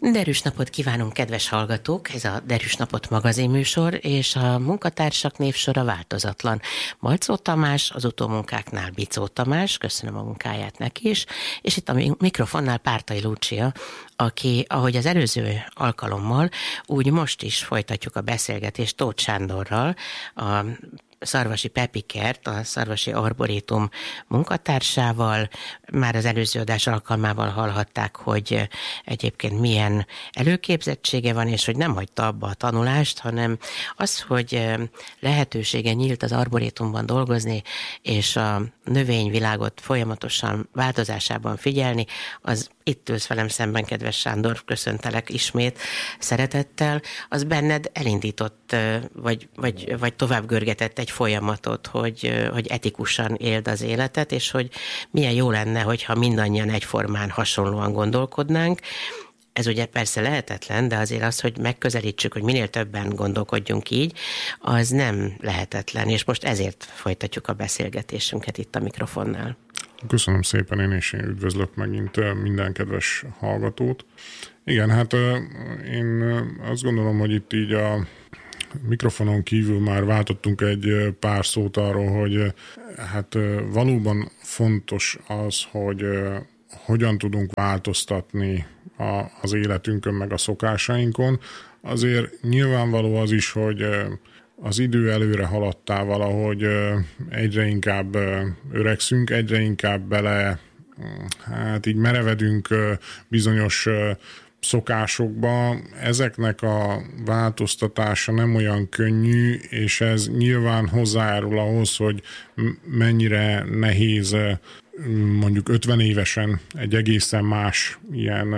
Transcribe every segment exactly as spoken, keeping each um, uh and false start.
Derűs napot kívánunk, kedves hallgatók! Ez a Derűs napot magazinműsor, és a munkatársak névsora változatlan. Malczó Tamás, az utómunkáknál Bicó Tamás, köszönöm a munkáját neki is, és itt a mikrofonnál Pártai Lúcia, aki, ahogy az előző alkalommal, úgy most is folytatjuk a beszélgetést Tóth Sándorral, a Szarvasi Pepikert, a Szarvasi Arborétum munkatársával. Már az előző adás alkalmával hallhatták, hogy egyébként milyen előképzettsége van, és hogy nem hagyta abba a tanulást, hanem az, hogy lehetősége nyílt az arborétumban dolgozni, és a növényvilágot folyamatosan változásában figyelni, az itt ülsz velem szemben, kedves Sándor, köszöntelek ismét szeretettel, az benned elindított, vagy, vagy, vagy tovább görgetett egy folyamatot, hogy, hogy etikusan éld az életet, és hogy milyen jó lenne, hogyha mindannyian egyformán hasonlóan gondolkodnánk. Ez ugye persze lehetetlen, de azért az, hogy megközelítsük, hogy minél többen gondolkodjunk így, az nem lehetetlen, és most ezért folytatjuk a beszélgetésünket itt a mikrofonnál. Köszönöm szépen, én is üdvözlök megint minden kedves hallgatót. Igen, hát én azt gondolom, hogy itt így a mikrofonon kívül már váltottunk egy pár szót arról, hogy hát valóban fontos az, hogy hogyan tudunk változtatni a, az életünkön, meg a szokásainkon. Azért nyilvánvaló az is, hogy az idő előre haladtál valahogy, egyre inkább öregszünk, egyre inkább bele, hát így merevedünk bizonyos szokásokba. Ezeknek a változtatása nem olyan könnyű, és ez nyilván hozzájárul ahhoz, hogy mennyire nehéz mondjuk ötven évesen egy egészen más ilyen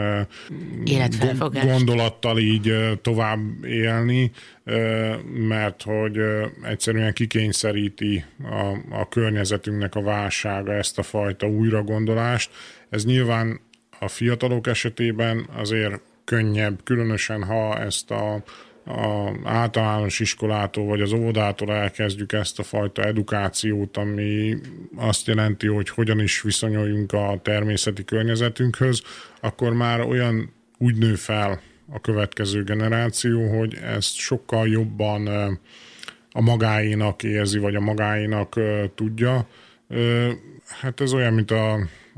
gondolattal így tovább élni, mert hogy egyszerűen kikényszeríti a, a környezetünknek a válsága ezt a fajta újragondolást. Ez nyilván a fiatalok esetében azért könnyebb, különösen ha ezt a a általános iskolától vagy az óvodától elkezdjük ezt a fajta edukációt, ami azt jelenti, hogy hogyan is viszonyuljunk a természeti környezetünkhöz, akkor már olyan úgy nő fel a következő generáció, hogy ezt sokkal jobban a magáénak érzi, vagy a magáénak tudja. Hát ez olyan, mint a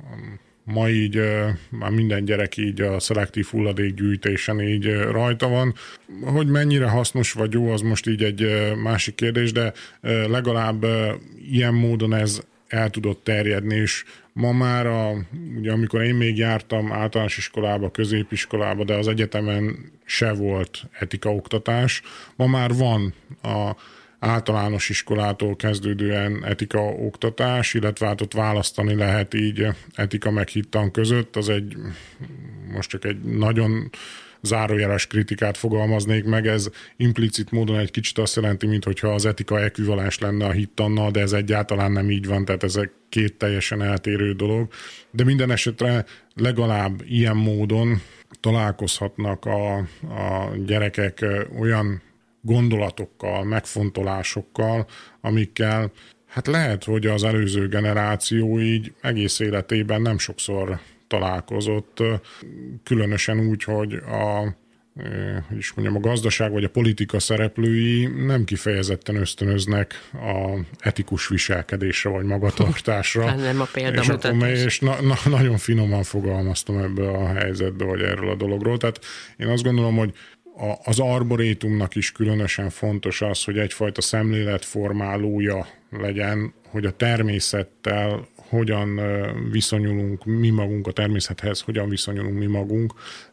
ma így már minden gyerek így a szelektív hulladékgyűjtésen így rajta van. Hogy mennyire hasznos vagy jó, az most így egy másik kérdés, de legalább ilyen módon ez el tudott terjedni, és ma már, a, ugye amikor én még jártam általános iskolába, középiskolába, de az egyetemen se volt etikaoktatás, ma már van a általános iskolától kezdődően etika oktatás, illetve hát ott választani lehet így etika meg hittan között. Az egy, most csak egy nagyon zárójeles kritikát fogalmaznék meg, ez implicit módon egy kicsit azt jelenti, mintha az etika ekvivalens lenne a hittannal, de ez egyáltalán nem így van, tehát ez két teljesen eltérő dolog. De minden esetre legalább ilyen módon találkozhatnak a, a gyerekek olyan gondolatokkal, megfontolásokkal, amikkel hát lehet, hogy az előző generáció így egész életében nem sokszor találkozott, különösen úgy, hogy a, hogy is mondjam, a gazdaság vagy a politika szereplői nem kifejezetten ösztönöznek a etikus viselkedésre vagy magatartásra. Hát nem a példamutatás. És, és na, na, nagyon finoman fogalmaztam ebből a helyzetből, vagy erről a dologról. Tehát én azt gondolom, hogy az arborétumnak is különösen fontos az, hogy egyfajta szemléletformálója legyen, hogy a természettel hogyan viszonyulunk mi magunk, a természethez hogyan viszonyulunk mi magunk,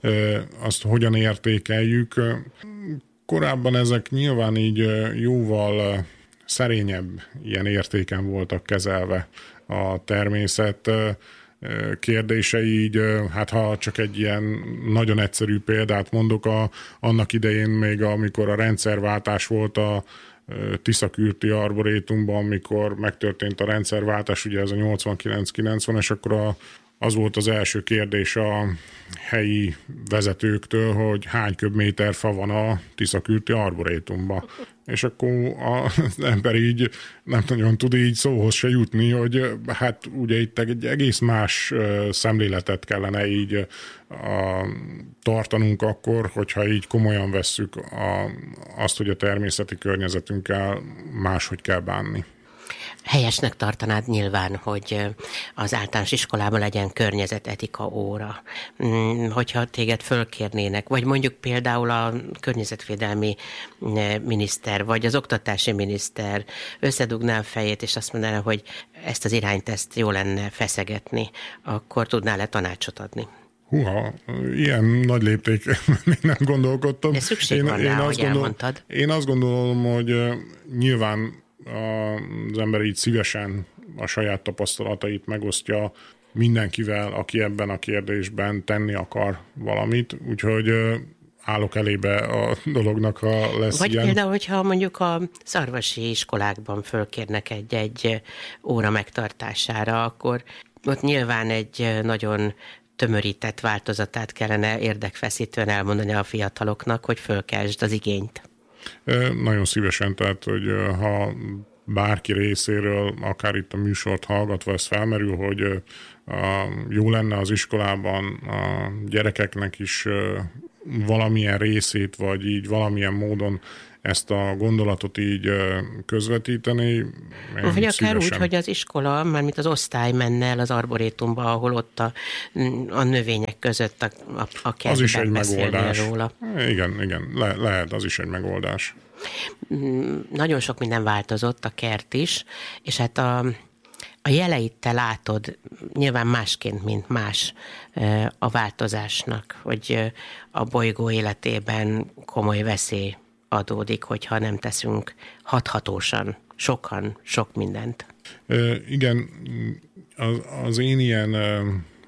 azt hogyan értékeljük. Korábban ezek nyilván így jóval szerényebb ilyen értéken voltak kezelve a természet kérdései, így, hát ha csak egy ilyen nagyon egyszerű példát mondok, a, annak idején még amikor a rendszerváltás volt a Tiszakürti Arborétumban, amikor megtörtént a rendszerváltás, ugye ez a nyolcvankilenc kilencven, és akkor a, az volt az első kérdés a helyi vezetőktől, hogy hány köbméter fa van a Tiszakürti Arborétumban. és akkor az ember így nem nagyon tud így szóhoz se jutni, hogy hát ugye itt egy egész más szemléletet kellene így a, tartanunk akkor, hogyha így komolyan vesszük a, azt, hogy a természeti környezetünkkel máshogy kell bánni. Helyesnek tartanád nyilván, hogy az általános iskolában legyen környezetetika óra. Hogyha téged fölkérnének, vagy mondjuk például a környezetvédelmi miniszter, vagy az oktatási miniszter összedugná a fejét, és azt mondaná, hogy ezt az irányt ezt jó lenne feszegetni, akkor tudnál-e tanácsot adni? Húha, ilyen nagy lépték, még nem gondolkodtam. De szükség én, van rá, én hogy gondol, elmondtad. Én azt gondolom, hogy nyilván az ember így szívesen a saját tapasztalatait megosztja mindenkivel, aki ebben a kérdésben tenni akar valamit, úgyhogy állok elébe a dolognak, ha lesz Vagy ilyen. például, hogyha mondjuk a szarvasi iskolákban fölkérnek egy-egy óra megtartására, akkor ott nyilván egy nagyon tömörített változatát kellene érdekfeszítően elmondani a fiataloknak, hogy fölkeltsd az igényt. Nagyon szívesen, tehát, hogy ha bárki részéről, akár itt a műsort hallgatva ez felmerül, hogy jó lenne az iskolában a gyerekeknek is valamilyen részét, vagy így valamilyen módon ezt a gondolatot így közvetíteni. Vagy akár úgy, hogy az iskola, mármint az osztály menne el az arborétumba, ahol ott a, a növények között a, a, a kertben beszélni róla. Igen, igen, le, lehet, az is egy megoldás. Nagyon sok minden változott, a kert is, és hát a, a jeleit te látod nyilván másként, mint más a változásnak, hogy a bolygó életében komoly veszély adódik, hogyha nem teszünk hathatósan, sokan, sok mindent. E, igen, az, az én ilyen e,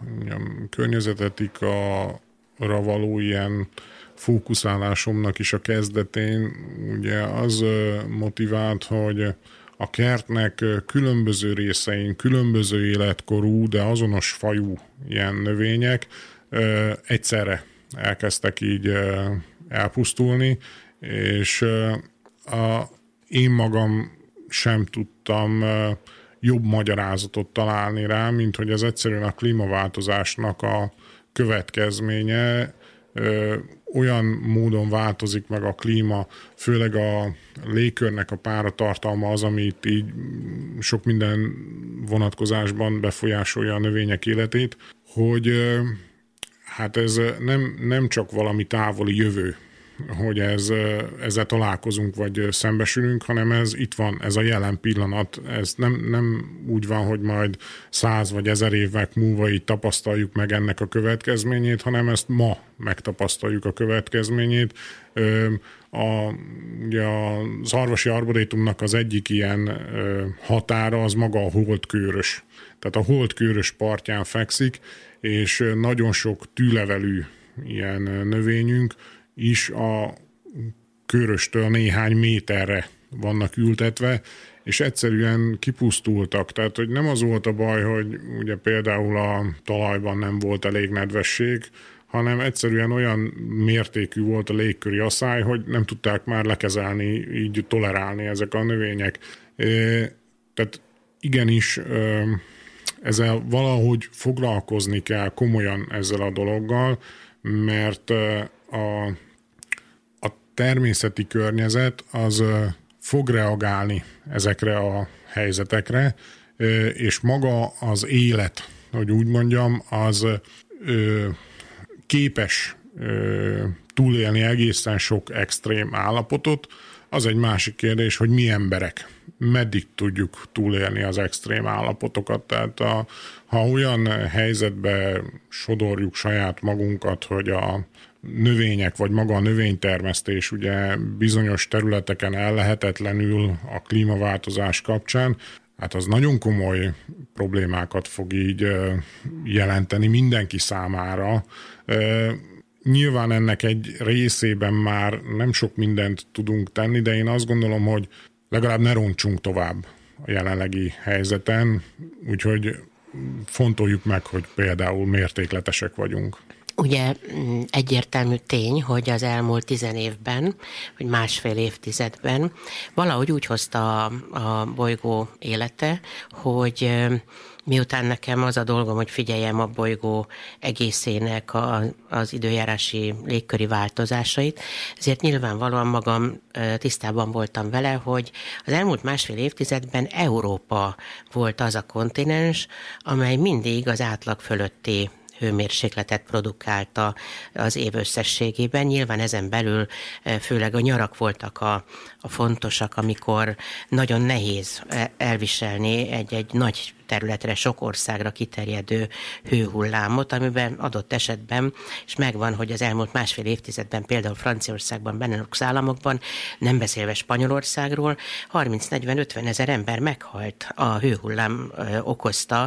környezetetikara való ilyen fókuszálásomnak is a kezdetén ugye az motivált, hogy a kertnek különböző részein, különböző életkorú, de azonos fajú ilyen növények e, egyszerre elkezdtek így e, elpusztulni, és a, én magam sem tudtam jobb magyarázatot találni rá, mint hogy ez egyszerűen a klímaváltozásnak a következménye. Olyan módon változik meg a klíma, főleg a légkörnek a páratartalma az, amit így sok minden vonatkozásban befolyásolja a növények életét, hogy hát ez nem, nem csak valami távoli jövő, hogy ez, ezzel találkozunk, vagy szembesülünk, hanem ez itt van, ez a jelen pillanat. Ez nem, nem úgy van, hogy majd száz vagy ezer évek múlva így tapasztaljuk meg ennek a következményét, hanem ezt ma megtapasztaljuk a következményét. A, ugye a szarvasi arborétumnak az egyik ilyen határa az maga a holdkőrös. Tehát a holdkőrös partján fekszik, és nagyon sok tűlevelű ilyen növényünk is a köröstől néhány méterre vannak ültetve, és egyszerűen kipusztultak. Tehát, hogy nem az volt a baj, hogy ugye például a talajban nem volt elég nedvesség, hanem egyszerűen olyan mértékű volt a légköri asszály, hogy nem tudták már lekezelni, így tolerálni ezek a növények. Tehát igenis ezzel valahogy foglalkozni kell komolyan ezzel a dologgal, mert a, a természeti környezet az fog reagálni ezekre a helyzetekre, és maga az élet, hogy úgy mondjam, az képes túlélni egészen sok extrém állapotot. Az egy másik kérdés, hogy mi emberek meddig tudjuk túlélni az extrém állapotokat. Tehát a, ha olyan helyzetbe sodorjuk saját magunkat, hogy a növények, vagy maga a növénytermesztés ugye bizonyos területeken ellehetetlenül a klímaváltozás kapcsán, hát az nagyon komoly problémákat fog így jelenteni mindenki számára. Nyilván ennek egy részében már nem sok mindent tudunk tenni, de én azt gondolom, hogy legalább ne roncsunk tovább a jelenlegi helyzeten, úgyhogy fontoljuk meg, hogy például mértékletesek vagyunk. Ugye egyértelmű tény, hogy az elmúlt tizen évben, vagy másfél évtizedben valahogy úgy hozta a, a bolygó élete, hogy miután nekem az a dolgom, hogy figyeljem a bolygó egészének a, az időjárási légköri változásait, ezért nyilvánvalóan magam tisztában voltam vele, hogy az elmúlt másfél évtizedben Európa volt az a kontinens, amely mindig az átlag fölötti hőmérsékletet produkálta az év összességében. Nyilván ezen belül főleg a nyarak voltak a, a fontosak, amikor nagyon nehéz elviselni egy-egy nagy területre, sok országra kiterjedő hőhullámot, amiben adott esetben, és megvan, hogy az elmúlt másfél évtizedben például Franciaországban, Benelux államokban, nem beszélve Spanyolországról, harminc-negyven-ötven ezer ember meghalt a hőhullám okozta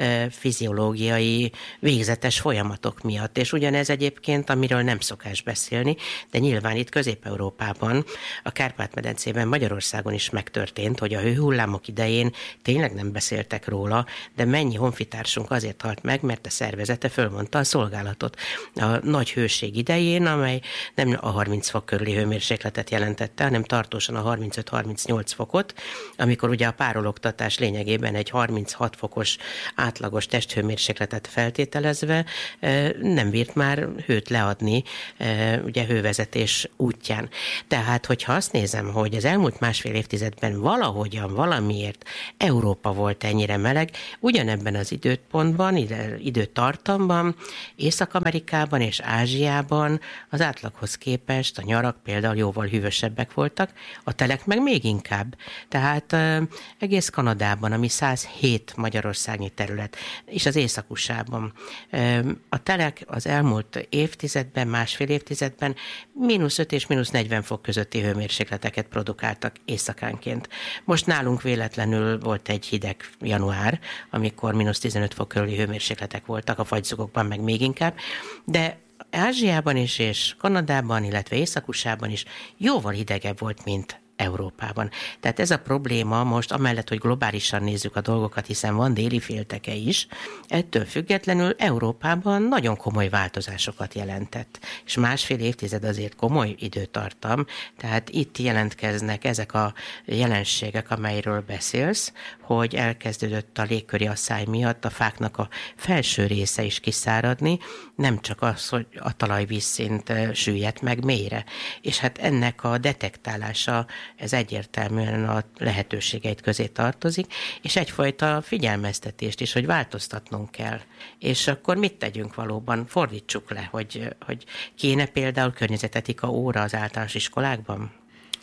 fiziológiai végzetes folyamatok miatt. És ugyanez egyébként, amiről nem szokás beszélni, de nyilván itt Közép-Európában, a Kárpát-medencében, Magyarországon is megtörtént, hogy a hőhullámok idején tényleg nem beszéltek róla, de mennyi honfitársunk azért halt meg, mert a szervezete fölmondta a szolgálatot a nagy hőség idején, amely nem a harminc fok körüli hőmérsékletet jelentette, hanem tartósan a harmincöt-harmincnyolc fokot, amikor ugye a párologtatás lényegében egy harminchat fokos átlagos testhőmérsékletet feltételezve nem bírt már hőt leadni ugye hővezetés útján. Tehát, hogyha azt nézem, hogy az elmúlt másfél évtizedben valahogyan, valamiért Európa volt ennyire meleg, ugyanebben az időpontban, ide, időtartamban, Észak-Amerikában és Ázsiában az átlaghoz képest a nyarak például jóval hűvösebbek voltak, a telek meg még inkább. Tehát uh, egész Kanadában, ami száz hét magyarországnyi terület, és az Észak-u es á-ban uh, a telek az elmúlt évtizedben, másfél évtizedben mínusz öt és mínusz negyven fok közötti hőmérsékleteket produkáltak éjszakánként. Most nálunk véletlenül volt egy hideg január, amikor mínusz tizenöt fok körüli hőmérsékletek voltak, a fagyzugokban meg még inkább, de Ázsiában is, és Kanadában, illetve Észak-u es á-ban is jóval hidegebb volt, mint Európában. Tehát ez a probléma most, amellett, hogy globálisan nézzük a dolgokat, hiszen van déli félteke is, ettől függetlenül Európában nagyon komoly változásokat jelentett. És másfél évtized azért komoly időtartam, tehát itt jelentkeznek ezek a jelenségek, amelyről beszélsz, hogy elkezdődött a légköri asszály miatt a fáknak a felső része is kiszáradni, nem csak az, hogy a talajvízszint süllyedt meg mélyre. És hát ennek a detektálása, ez egyértelműen a lehetőségeit közé tartozik, és egyfajta figyelmeztetést is, hogy változtatnunk kell. És akkor mit tegyünk valóban? Fordítsuk le, hogy, hogy kéne például környezetetika óra az általános iskolákban?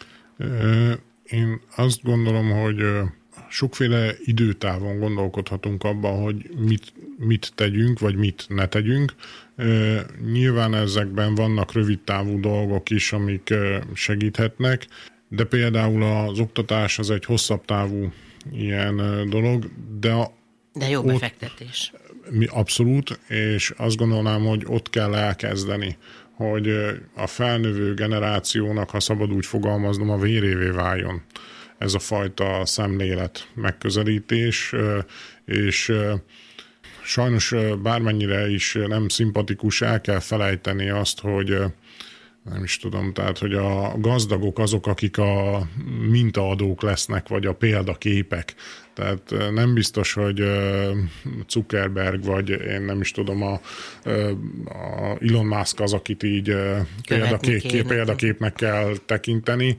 Én azt gondolom, hogy sokféle időtávon gondolkodhatunk abban, hogy mit, mit tegyünk, vagy mit ne tegyünk. Nyilván ezekben vannak rövidtávú dolgok is, amik segíthetnek, de például az oktatás az egy hosszabb távú ilyen dolog, de a, De jó befektetés. Mi abszolút, és azt gondolnám, hogy ott kell elkezdeni, hogy a felnövő generációnak, ha szabad úgy fogalmaznom, a vérévé váljon ez a fajta szemlélet, megközelítés, és sajnos bármennyire is nem szimpatikus, el kell felejteni azt, hogy nem is tudom, tehát, hogy a gazdagok azok, akik a mintaadók lesznek, vagy a példaképek. Tehát nem biztos, hogy Zuckerberg, vagy én nem is tudom, a, a Elon Musk az, akit így példakép, példaképnek kell tekinteni,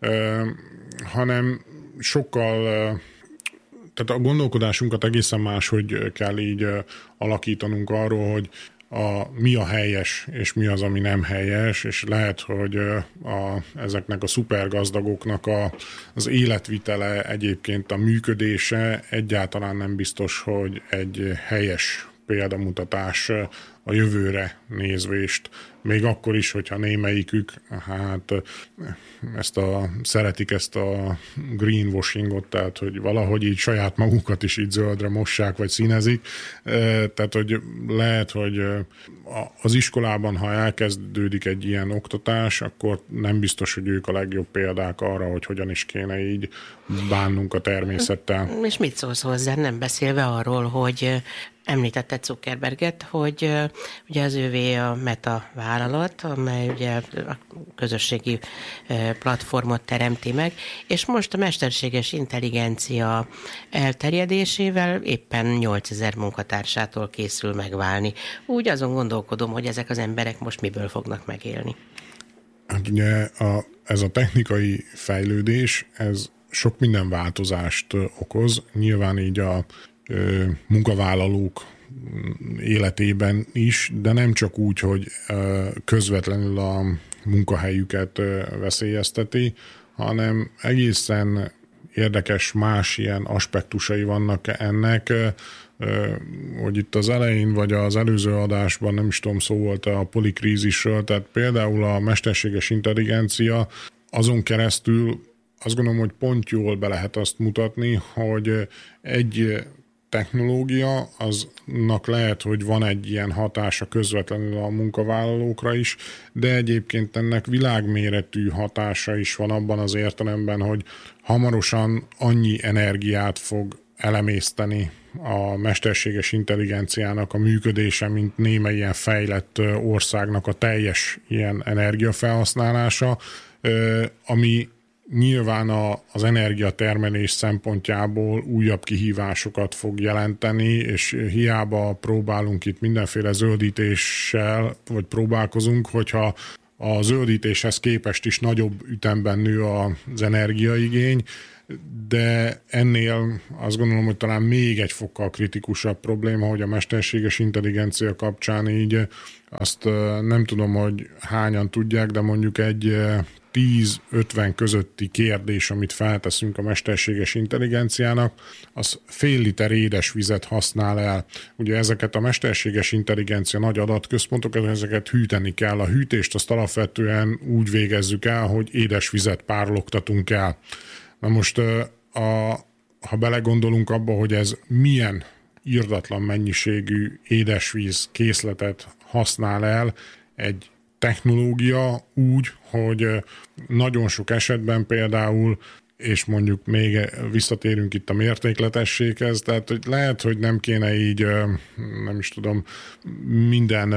hanem sokkal, tehát a gondolkodásunkat egészen máshogy kell így alakítanunk arról, hogy a, mi a helyes, és mi az, ami nem helyes, és lehet, hogy a, ezeknek a szupergazdagoknak a, az életvitele, egyébként a működése egyáltalán nem biztos, hogy egy helyes példamutatás a jövőre nézvést. Még akkor is, hogyha némelyikük, hát ezt a, szeretik ezt a greenwashingot, tehát hogy valahogy így saját magukat is így zöldre mossák, vagy színezik. Tehát, hogy lehet, hogy az iskolában, ha elkezdődik egy ilyen oktatás, akkor nem biztos, hogy ők a legjobb példák arra, hogy hogyan is kéne így bánnunk a természettel. És mit szólsz hozzá, nem beszélve arról, hogy Említette Zuckerberget, hogy uh, ugye az ővé a Meta vállalat, amely ugye a közösségi uh, platformot teremti meg, és most a mesterséges intelligencia elterjedésével éppen nyolcezer munkatársától készül megválni. Úgy azon gondolkodom, hogy ezek az emberek most miből fognak megélni. Hát ugye a, ez a technikai fejlődés, ez sok minden változást okoz. Nyilván így a ö, munkavállalók életében is, de nem csak úgy, hogy ö, közvetlenül a munkahelyüket ö, veszélyezteti, hanem egészen érdekes más ilyen aspektusai vannak ennek, ö, hogy itt az elején, vagy az előző adásban, nem is tudom, szó volt a polikrízisről, tehát például a mesterséges intelligencia, azon keresztül azt gondolom, hogy pont jól be lehet azt mutatni, hogy egy technológia, aznak lehet, hogy van egy ilyen hatása közvetlenül a munkavállalókra is, de egyébként ennek világméretű hatása is van abban az értelemben, hogy hamarosan annyi energiát fog elemészteni a mesterséges intelligenciának a működése, mint némely ilyen fejlett országnak a teljes ilyen energiafelhasználása, ami nyilván a, az energiatermelés szempontjából újabb kihívásokat fog jelenteni, és hiába próbálunk itt mindenféle zöldítéssel, vagy próbálkozunk, hogyha a zöldítéshez képest is nagyobb ütemben nő az energiaigény, de ennél azt gondolom, hogy talán még egy fokkal kritikusabb probléma, hogy a mesterséges intelligencia kapcsán így azt nem tudom, hogy hányan tudják, de mondjuk egy tíz-ötven közötti kérdés, amit felteszünk a mesterséges intelligenciának, az fél liter édesvizet használ el. Ugye ezeket a mesterséges intelligencia nagy adatközpontokat, ezeket hűteni kell. A hűtést azt alapvetően úgy végezzük el, hogy édesvizet párologtatunk el. Na most, a, ha belegondolunk abba, hogy ez milyen irdatlan mennyiségű édesvíz készletet használ el egy technológia úgy, hogy nagyon sok esetben például, és mondjuk még visszatérünk itt a mértékletességhez, tehát hogy lehet, hogy nem kéne így, nem is tudom, minden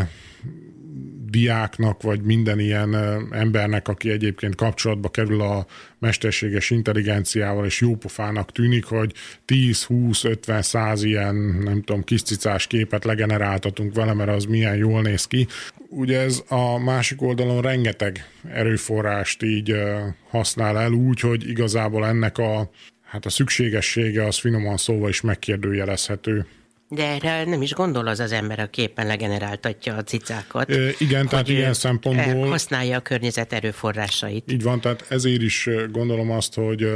diáknak, vagy minden ilyen embernek, aki egyébként kapcsolatba kerül a mesterséges intelligenciával, és jópofának tűnik, hogy tíz, húsz, ötven, száz ilyen, nem tudom, kis cicás képet legeneráltatunk vele, mert az milyen jól néz ki. Ugye ez a másik oldalon rengeteg erőforrást így használ el úgy, hogy igazából ennek a, hát a szükségessége az finoman szóval is megkérdőjelezhető. De erre nem is gondol az az ember, aki éppen legeneráltatja a cicákat. E, igen, tehát ilyen szempontból használja a környezet erőforrásait. Így van, tehát ezért is gondolom azt, hogy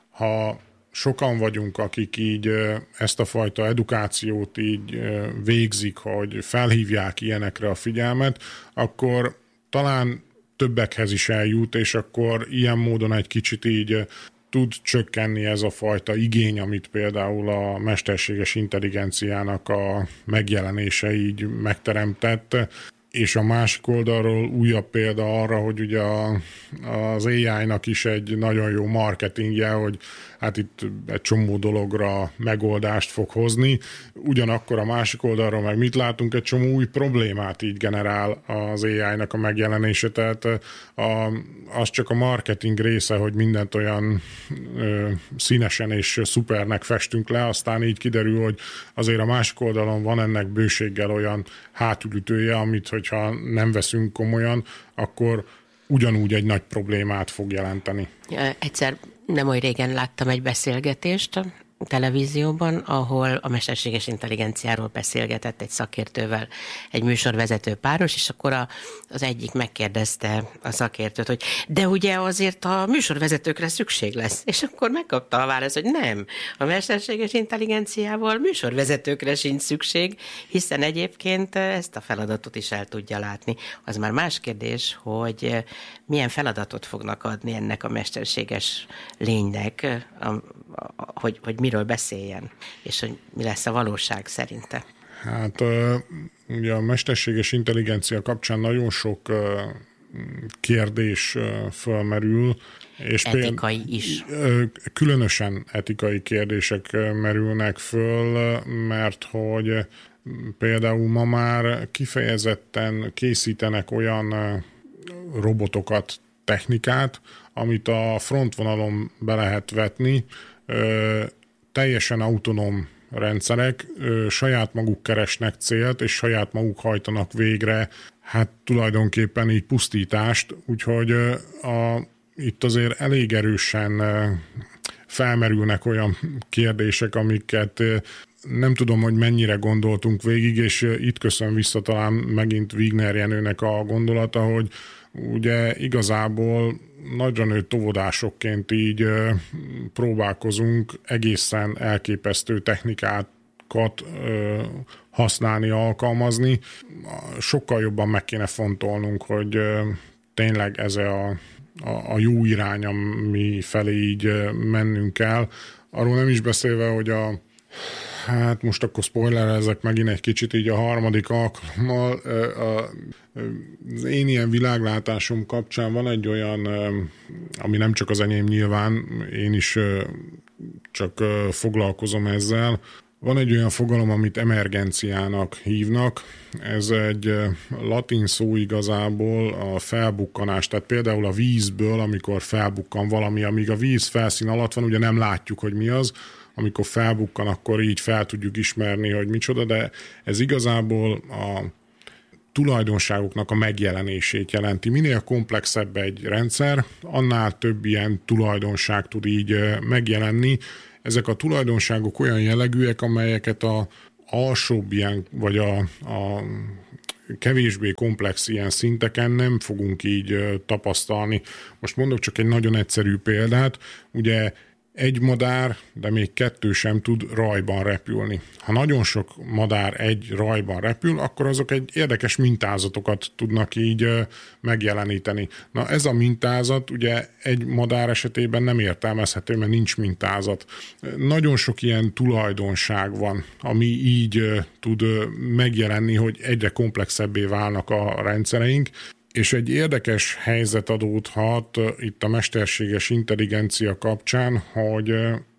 ha sokan vagyunk, akik így ezt a fajta edukációt így végzik, hogy felhívják ilyenekre a figyelmet, akkor talán többekhez is eljut, és akkor ilyen módon egy kicsit így tud csökkenni ez a fajta igény, amit például a mesterséges intelligenciának a megjelenése így megteremtett, és a másik oldalról újabb példa arra, hogy ugye a, az á í-nak is egy nagyon jó marketingje, hogy hát itt egy csomó dologra megoldást fog hozni. Ugyanakkor a másik oldalról meg mit látunk? Egy csomó új problémát így generál az á í-nak a megjelenése, tehát a, az csak a marketing része, hogy mindent olyan ö, színesen és szupernek festünk le, aztán így kiderül, hogy azért a másik oldalon van ennek bőséggel olyan hátulütője, amit hogyha nem veszünk komolyan, akkor ugyanúgy egy nagy problémát fog jelenteni. Egyszer nem olyan régen láttam egy beszélgetést a televízióban, ahol a mesterséges intelligenciáról beszélgetett egy szakértővel egy műsorvezető páros, és akkor a, az egyik megkérdezte a szakértőt, hogy de ugye azért a műsorvezetőkre szükség lesz. És akkor megkapta a választ, hogy nem, a mesterséges intelligenciával műsorvezetőkre sincs szükség, hiszen egyébként ezt a feladatot is el tudja látni. Az már más kérdés, hogy milyen feladatot fognak adni ennek a mesterséges lénynek, a, a, hogy, hogy miről beszéljen, és hogy mi lesz a valóság szerinte. Hát ugye a mesterséges intelligencia kapcsán nagyon sok kérdés fölmerül. És etikai péld, is. Különösen etikai kérdések merülnek föl, mert hogy például ma már kifejezetten készítenek olyan robotokat, technikát, amit a frontvonalon be lehet vetni, teljesen autonóm rendszerek, saját maguk keresnek célt, és saját maguk hajtanak végre, hát tulajdonképpen így pusztítást, úgyhogy a, itt azért elég erősen felmerülnek olyan kérdések, amiket nem tudom, hogy mennyire gondoltunk végig, és itt köszön vissza talán megint Wigner Jenőnek a gondolata, hogy ugye igazából nagyra nőtt óvodásokként így próbálkozunk egészen elképesztő technikákat használni, alkalmazni. Sokkal jobban meg kéne fontolnunk, hogy tényleg ez a, a, a jó irány, ami felé így mennünk kell. Arról nem is beszélve, hogy a hát most akkor spoilerezek megint egy kicsit így a harmadik alkalommal. Az én ilyen világlátásom kapcsán van egy olyan, ami nem csak az enyém nyilván, én is csak foglalkozom ezzel. Van egy olyan fogalom, amit emergenciának hívnak. Ez egy latin szó igazából a felbukkanás. Tehát például a vízből, amikor felbukkan valami, amíg a víz felszín alatt van, ugye nem látjuk, hogy mi az. Amikor felbukkan, akkor így fel tudjuk ismerni, hogy micsoda, de ez igazából a tulajdonságoknak a megjelenését jelenti. Minél komplexebb egy rendszer, annál több ilyen tulajdonság tud így megjelenni. Ezek a tulajdonságok olyan jellegűek, amelyeket a alsóbb ilyen, vagy a, a kevésbé komplex ilyen szinteken nem fogunk így tapasztalni. Most mondok csak egy nagyon egyszerű példát, ugye egy madár, de még kettő sem tud rajban repülni. Ha nagyon sok madár egy rajban repül, akkor azok egy érdekes mintázatokat tudnak így megjeleníteni. Na ez a mintázat ugye egy madár esetében nem értelmezhető, mert nincs mintázat. Nagyon sok ilyen tulajdonság van, ami így tud megjelenni, hogy egyre komplexebbé válnak a rendszereink, és egy érdekes helyzet adódhat itt a mesterséges intelligencia kapcsán, hogy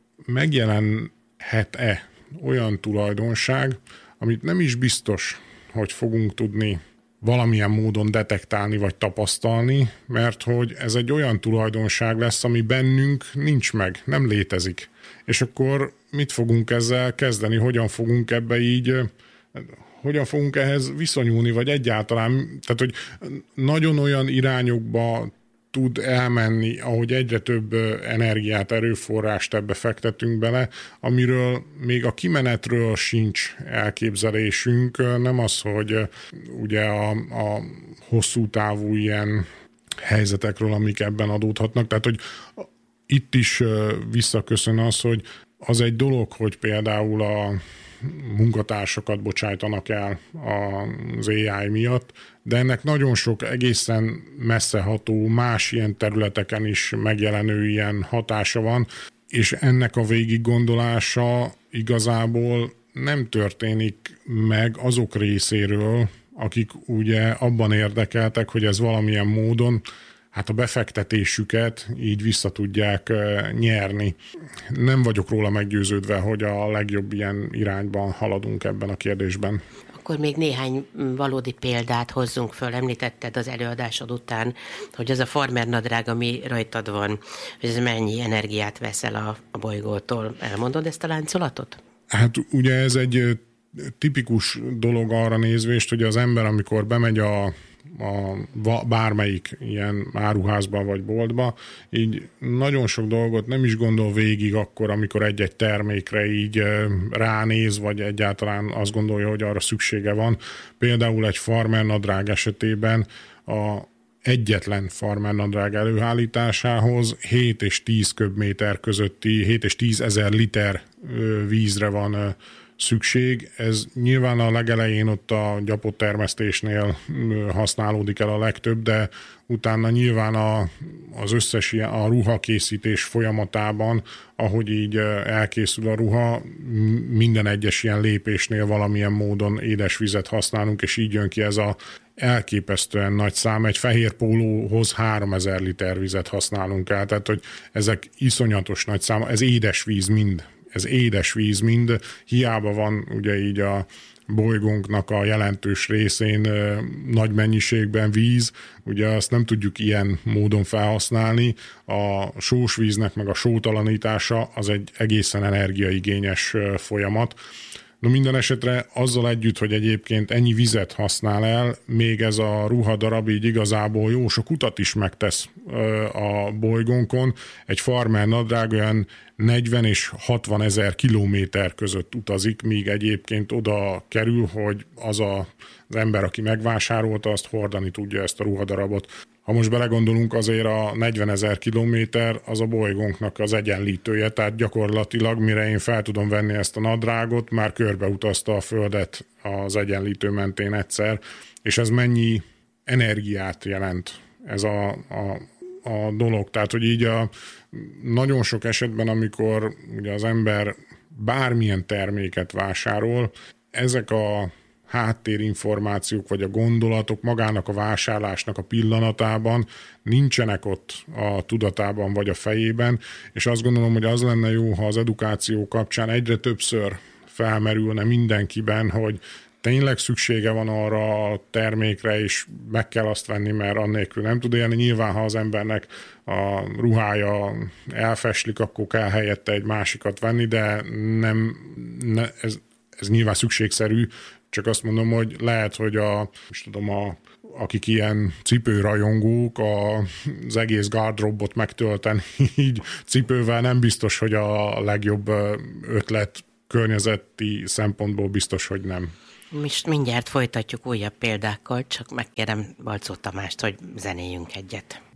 megjelenhet-e olyan tulajdonság, amit nem is biztos, hogy fogunk tudni valamilyen módon detektálni vagy tapasztalni, mert hogy ez egy olyan tulajdonság lesz, ami bennünk nincs meg, nem létezik. És akkor mit fogunk ezzel kezdeni, hogyan fogunk ebbe így... hogyan fogunk ehhez viszonyulni, vagy egyáltalán, tehát hogy nagyon olyan irányokba tud elmenni, ahogy egyre több energiát, erőforrást ebbe fektetünk bele, amiről még a kimenetről sincs elképzelésünk. Nem az, hogy ugye a, a hosszú távú ilyen helyzetekről, amik ebben adódhatnak, tehát hogy itt is visszaköszön az, hogy az egy dolog, hogy például a munkatársakat bocsájtanak el az á i miatt, de ennek nagyon sok egészen messzeható más ilyen területeken is megjelenő ilyen hatása van, és ennek a végiggondolása igazából nem történik meg azok részéről, akik ugye abban érdekeltek, hogy ez valamilyen módon hát a befektetésüket így vissza tudják nyerni. Nem vagyok róla meggyőződve, hogy a legjobb ilyen irányban haladunk ebben a kérdésben. Akkor még néhány valódi példát hozzunk föl. Említetted az előadásod után, hogy az a farmer nadrág, ami rajtad van, hogy ez mennyi energiát veszel a, a bolygótól. Elmondod ezt a láncolatot? Hát ugye ez egy tipikus dolog arra nézvést, hogy az ember, amikor bemegy a a bármelyik ilyen áruházba vagy boltba, így nagyon sok dolgot nem is gondol végig akkor, amikor egy-egy termékre így ránéz, vagy egyáltalán azt gondolja, hogy arra szüksége van. Például egy farmer nadrág esetében a egyetlen farmer nadrág előállításához hét és tíz köbméter közötti, hét és tíz ezer liter vízre van szükség. Ez nyilván a legelején ott a gyapottermesztésnél használódik el a legtöbb, de utána nyilván a, az összes ilyen, a ruhakészítés folyamatában, ahogy így elkészül a ruha, minden egyes ilyen lépésnél valamilyen módon édesvizet használunk, és így jön ki ez a elképesztően nagy szám. Egy fehér pólóhoz háromezer liter vizet használunk el, tehát hogy ezek iszonyatos nagy szám, ez édesvíz mind, ez édesvíz mind, hiába van ugye így a bolygónknak a jelentős részén ö, nagy mennyiségben víz, ugye azt nem tudjuk ilyen módon felhasználni. A sós víznek meg a sótalanítása az egy egészen energiaigényes ö, folyamat. No minden esetre azzal együtt, hogy egyébként ennyi vizet használ el, még ez a ruhadarab így igazából jó sok utat is megtesz a bolygónkon. Egy farmer nadrág olyan negyven és hatvan ezer kilométer között utazik, míg egyébként oda kerül, hogy az a, az ember, aki megvásárolta, azt hordani tudja ezt a ruhadarabot. Ha most belegondolunk, azért a negyven ezer kilométer az a bolygónknak az egyenlítője, tehát gyakorlatilag mire én fel tudom venni ezt a nadrágot, már körbeutazta a Földet az egyenlítő mentén egyszer, és ez mennyi energiát jelent ez a, a, a dolog. Tehát, hogy így a nagyon sok esetben, amikor ugye az ember bármilyen terméket vásárol, ezek a háttérinformációk vagy a gondolatok magának a vásárlásnak a pillanatában nincsenek ott a tudatában vagy a fejében, és azt gondolom, hogy az lenne jó, ha az edukáció kapcsán egyre többször felmerülne mindenkiben, hogy tényleg szüksége van arra a termékre, és meg kell azt venni, mert annélkül nem tud élni. Nyilván, ha az embernek a ruhája elfeslik, akkor kell helyette egy másikat venni, de nem, ne, ez, ez nyilván szükségszerű, csak azt mondom, hogy lehet, hogy a, most tudom, a, akik ilyen cipőrajongók, a, az egész gardróbot megtölteni így cipővel nem biztos, hogy a legjobb ötlet, környezeti szempontból biztos, hogy nem. Most mindjárt folytatjuk újabb példákkal, csak megkérem Balczó Tamást, hogy zenéljünk egyet.